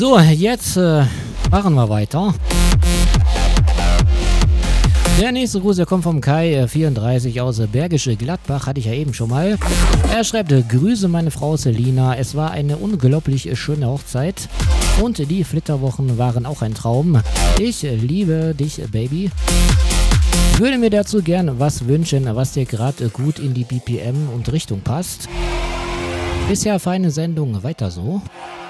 So, jetzt machen wir weiter. Der nächste Gruß, der kommt vom Kai34 aus Bergische Gladbach, hatte ich ja eben schon mal. Er schreibt: Grüße meine Frau Selina, es war eine unglaublich schöne Hochzeit und die Flitterwochen waren auch ein Traum. Ich liebe dich, Baby. Würde mir dazu gern was wünschen, was dir gerade gut in die BPM und Richtung passt. Bisher feine Sendung, weiter so.